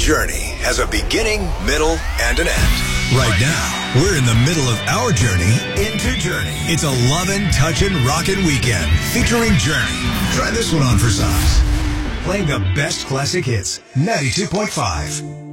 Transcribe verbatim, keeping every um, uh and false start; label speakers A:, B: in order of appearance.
A: journey has a beginning, middle, and an end. Right now, we're in the middle of our journey into Journey. It's a lovin', touchin', rockin' weekend featuring Journey. Try this one on for size. Playing the best classic hits, ninety-two point five.